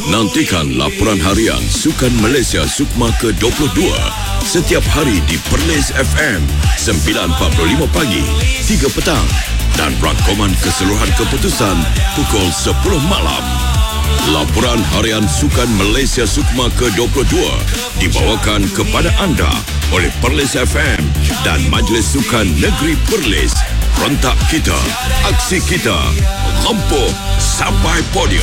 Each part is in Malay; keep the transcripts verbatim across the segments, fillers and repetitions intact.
Nantikan laporan harian Sukan Malaysia Sukma ke dua puluh dua setiap hari di Perlis F M sembilan empat puluh lima pagi, tiga petang dan rangkuman keseluruhan keputusan pukul sepuluh malam. Laporan harian Sukan Malaysia Sukma ke dua puluh dua dibawakan kepada anda oleh Perlis F M dan Majlis Sukan Negeri Perlis. Rentak kita, aksi kita, rempuh sampai podium.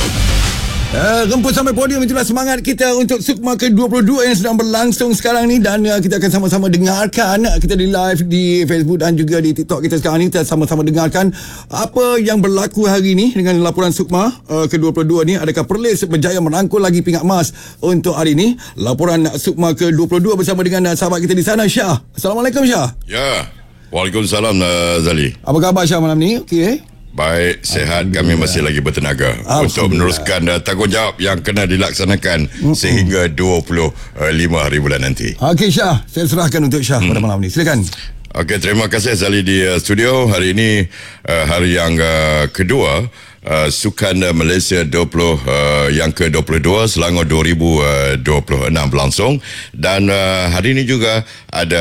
Uh, Rempuh sampai podium, itulah semangat kita untuk Sukma ke dua puluh dua yang sedang berlangsung sekarang ni. Dan uh, kita akan sama-sama dengarkan. Kita di live di Facebook dan juga di TikTok kita sekarang ni. Kita sama-sama dengarkan apa yang berlaku hari ni dengan laporan Sukma uh, ke dua puluh dua ni. Adakah Perlis berjaya merangkul lagi pingat emas untuk hari ni? Laporan Sukma ke dua puluh dua bersama dengan uh, sahabat kita di sana, Syah. Assalamualaikum, Syah. Ya, Waalaikumsalam, uh, Zali. Apa khabar, Syah, malam ni? Okey, eh? Baik, sehat. Kami masih lagi bertenaga untuk meneruskan uh, tanggungjawab yang kena dilaksanakan mm-hmm. sehingga dua puluh lima hari bulan nanti. Okey, Syah, saya serahkan untuk Syah mm. pada malam ni. Silakan. Okey, terima kasih Zali di uh, studio. Hari ini uh, hari yang uh, kedua uh, Sukan uh, Malaysia dua puluh uh, yang ke dua puluh dua Selangor dua ribu dua puluh enam berlangsung, dan uh, hari ini juga ada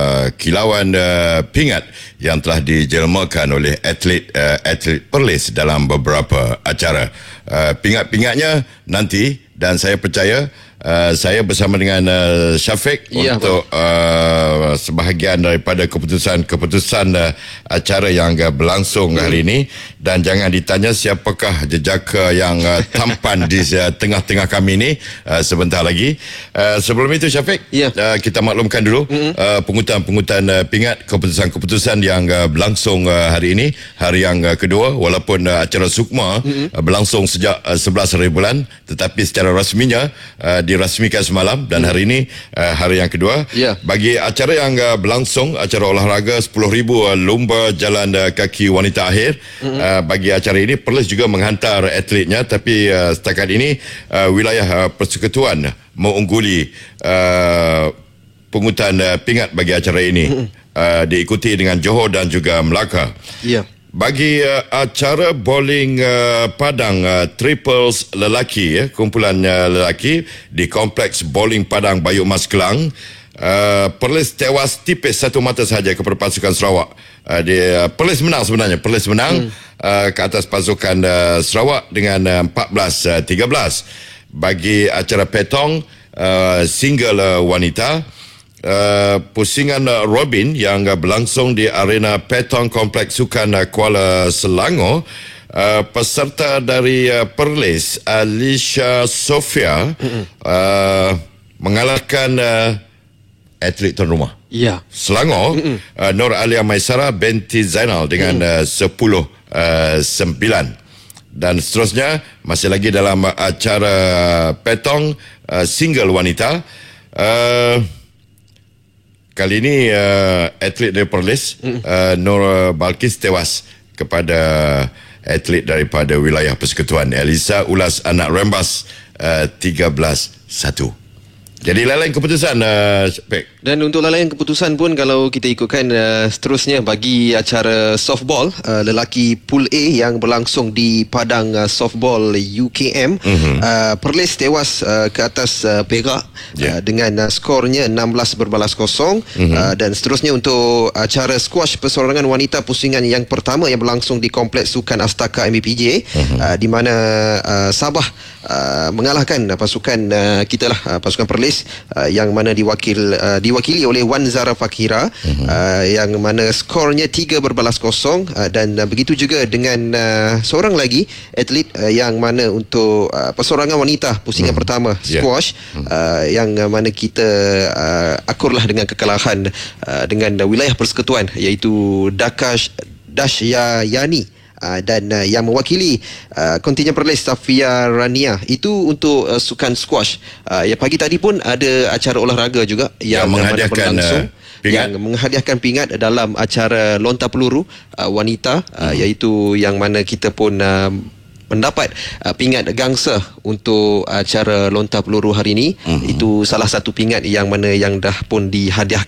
kilauan uh, pingat yang telah dijelmakan oleh atlet uh, atlet Perlis dalam beberapa acara. Uh, pingat-pingatnya nanti, dan saya percaya Uh, saya bersama dengan uh, Syafiq ya, untuk uh, sebahagian daripada keputusan-keputusan uh, acara yang uh, berlangsung hmm. hari ini. Dan jangan ditanya siapakah jejaka yang uh, tampan di uh, tengah-tengah kami ini uh, sebentar lagi. Uh, sebelum itu, Syafiq, ya. uh, kita maklumkan dulu hmm. uh, pengutan-pengutan uh, pingat keputusan-keputusan yang uh, berlangsung uh, hari ini, hari yang uh, kedua. Walaupun uh, acara Sukma hmm. uh, berlangsung sejak uh, sebelas hari bulan, tetapi secara rasminya uh, dirasmikan semalam, dan hari ini uh, hari yang kedua. Yeah. Bagi acara yang uh, berlangsung, acara olahraga sepuluh ribu uh, lomba jalan uh, kaki wanita akhir, mm-hmm. uh, bagi acara ini Perlis juga menghantar atletnya, tapi uh, setakat ini uh, wilayah uh, persekutuan mengungguli uh, pungutan uh, pingat bagi acara ini, mm-hmm. uh, diikuti dengan Johor dan juga Melaka. Ya. Yeah. Bagi uh, acara bowling uh, padang uh, triples lelaki, ya, kumpulan uh, lelaki di Kompleks Bowling Padang Bayu Mas Kelang, uh, Perlis tewas tipis satu mata sahaja kepada pasukan Sarawak. Uh, dia, uh, Perlis menang sebenarnya. Perlis menang hmm. uh, ke atas pasukan uh, Sarawak dengan uh, empat belas tiga belas. Bagi acara petong uh, single uh, wanita, Uh, pusingan uh, Robin yang uh, berlangsung di arena Petong Kompleks Sukan uh, Kuala Selangor, uh, peserta dari uh, Perlis, Alicia Sofia, mm-hmm. uh, mengalahkan uh, atlet tuan rumah, yeah. Selangor, mm-hmm. uh, Nur Alia Maisara binti Zainal dengan mm. uh, sepuluh sembilan. Dan seterusnya, masih lagi dalam uh, acara Petong uh, single wanita, uh, kali ini uh, atlet dari Perlis, mm. uh, Nur Balkis tewas kepada atlet daripada wilayah persekutuan, Elisa Ulas anak Rembas, uh, tiga belas satu. Jadi lain-lain keputusan, uh, Pek. Dan untuk lain-lain keputusan pun, kalau kita ikutkan uh, seterusnya bagi acara softball uh, lelaki Pool A yang berlangsung di Padang uh, Softball U K M, mm-hmm. uh, Perlis tewas uh, ke atas uh, Perak, yeah. uh, dengan uh, skornya enam belas berbalas kosong. Mm-hmm. uh, dan seterusnya untuk acara squash perseorangan wanita pusingan yang pertama yang berlangsung di Kompleks Sukan Astaka M B P J, mm-hmm. uh, di mana uh, Sabah uh, mengalahkan uh, pasukan uh, kita lah, uh, pasukan Perlis, Uh, yang mana diwakil uh, diwakili oleh Wan Zara Fakira, uh-huh. uh, yang mana skornya tiga berbalas kosong, uh, dan uh, begitu juga dengan uh, seorang lagi atlet uh, yang mana untuk uh, perseorangan wanita pusingan uh-huh. pertama squash, yeah. uh-huh. uh, yang uh, mana kita uh, akurlah dengan kekalahan uh, dengan uh, wilayah persekutuan, iaitu Dakash Dashyayani. Uh, dan uh, yang mewakili uh, kontingen Perlis, Safia Rania, itu untuk uh, sukan squash. Uh, ya, pagi tadi pun ada acara olahraga juga yang, yang menghadiahkan uh, yang menghadiahkan pingat dalam acara lontar peluru uh, wanita, uh, hmm. iaitu yang mana kita pun uh, mendapat uh, pingat gangsa untuk acara lontar peluru hari ini. Hmm. Itu salah satu pingat yang mana yang dah pun dihadiahkan